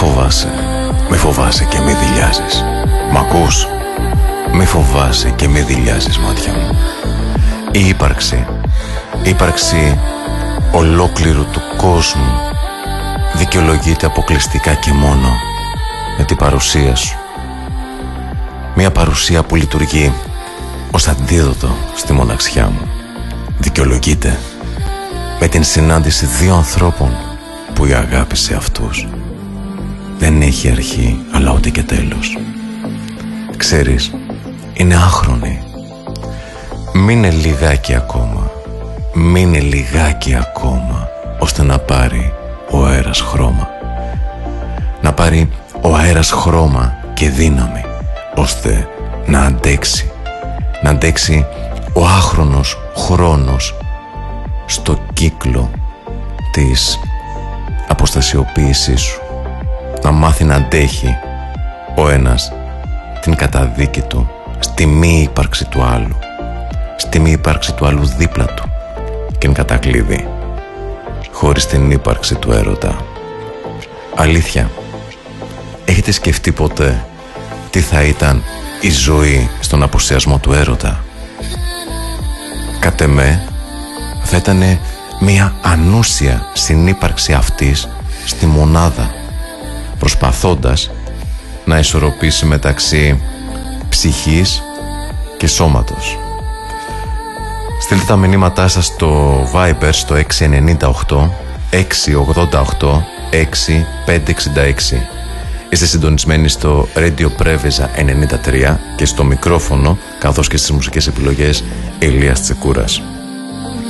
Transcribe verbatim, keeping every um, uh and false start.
φοβάσαι, μη φοβάσαι και μη δειλιάζεις. Μ' ακούς? Μη φοβάσαι και μη δειλιάζεις, μάτια μου. Η ύπαρξη, η ύπαρξη ολόκληρου του κόσμου δικαιολογείται αποκλειστικά και μόνο με την παρουσία σου. Μια παρουσία που λειτουργεί ως αντίδοτο στη μοναξιά μου. Δικαιολογείται με την συνάντηση δύο ανθρώπων που η αγάπη σε αυτούς δεν έχει αρχή αλλά ούτε και τέλος. Ξέρεις, είναι άχρονη. Μείνε λιγάκι ακόμα, μείνε λιγάκι ακόμα, ώστε να πάρει ο αέρας χρώμα. Να πάρει ο αέρας χρώμα και δύναμη, ώστε να αντέξει, να αντέξει ο άχρονος χρόνος στο κύκλο της αποστασιοποίησής σου. Να μάθει να αντέχει ο ένας την καταδίκη του στη μη ύπαρξη του άλλου, στη μη ύπαρξη του άλλου δίπλα του, και εν κατακλείδη χωρίς την ύπαρξη του έρωτα. Αλήθεια, έχετε σκεφτεί ποτέ τι θα ήταν η ζωή στον απουσιασμό του έρωτα? Κατ' εμέ θα ήταν μια ανούσια συνύπαρξη αυτής στη μονάδα, προσπαθώντας να ισορροπήσει μεταξύ ψυχής και σώματος. Στείλτε τα μηνύματά σας στο Viber στο έξι εννιά οκτώ έξι ογδόντα οκτώ έξι πέντε εξήντα έξι. Είστε συντονισμένοι στο Radio Preveza ενενήντα τρία και στο μικρόφωνο, καθώς και στις μουσικές επιλογές, Ηλίας Τσεκούρας.